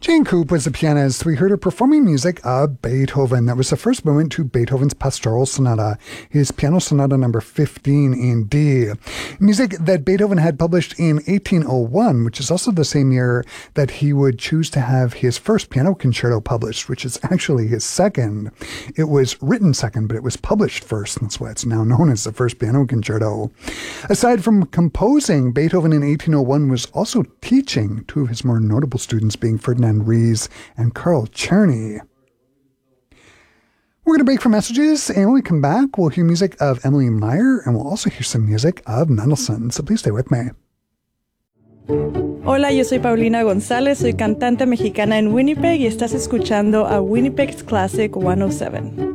Jane Coop was a pianist. We heard her performing music of Beethoven. That was the first movement to Beethoven's Pastoral Sonata, his Piano Sonata number 15 in D. Music that Beethoven had published in 1801, which is also the same year that he would choose to have his first piano concerto published, which is actually his second. It was written second, but it was published first. That's why it's now known as the first piano concerto. Aside from composing, Beethoven in 1801 was also teaching, two of his more notable students being Ferdinand Ries and Carl Czerny. We're going to break for messages, and when we come back, we'll hear music of Emily Meyer, and we'll also hear some music of Mendelssohn, so please stay with me. Hola, yo soy Paulina González, soy cantante mexicana en Winnipeg y estás escuchando a Winnipeg's Classic 107.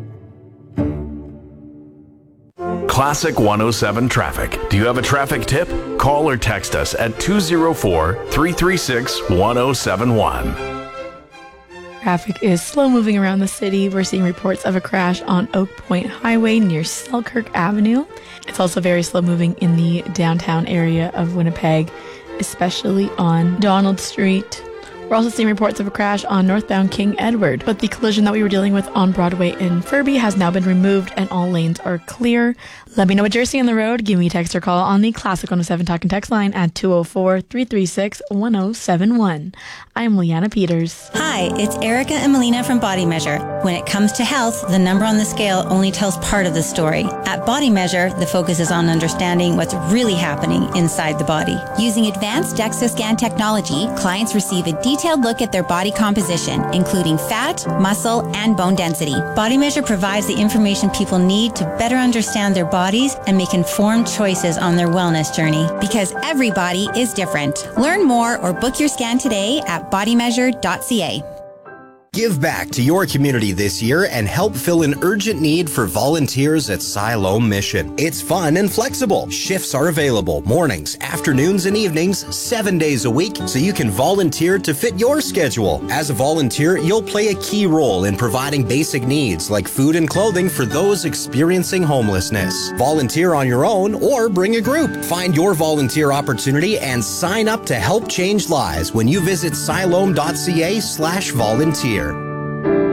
Classic 107 Traffic. Do you have a traffic tip? Call or text us at 204-336-1071. Traffic is slow moving around the city. We're seeing reports of a crash on Oak Point Highway near Selkirk Avenue. It's also very slow moving in the downtown area of Winnipeg, especially on Donald Street. We're also seeing reports of a crash on northbound King Edward, but the collision that we were dealing with on Broadway in Furby has now been removed and all lanes are clear. Let me know what you're seeing on the road. Give me a text or call on the Classic 107 Talk and Text line at 204-336-1071. I'm Leanna Peters. Hi, it's Erica and Melina from Body Measure. When it comes to health, the number on the scale only tells part of the story. At Body Measure, the focus is on understanding what's really happening inside the body. Using advanced DEXA scan technology, clients receive a detailed look at their body composition, including fat, muscle, and bone density. Body Measure provides the information people need to better understand their bodies and make informed choices on their wellness journey. Because every body is different. Learn more or book your scan today at bodymeasure.ca. Give back to your community this year and help fill an urgent need for volunteers at Siloam Mission. It's fun and flexible. Shifts are available mornings, afternoons, and evenings, 7 days a week, so you can volunteer to fit your schedule. As a volunteer, you'll play a key role in providing basic needs like food and clothing for those experiencing homelessness. Volunteer on your own or bring a group. Find your volunteer opportunity and sign up to help change lives when you visit siloam.ca/volunteer.